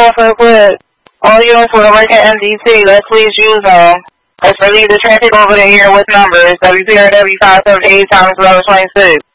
off real quick. All units will work at MDT. Let's please use them. Let's relieve the traffic over the air with numbers. WPRW 578 times 1126.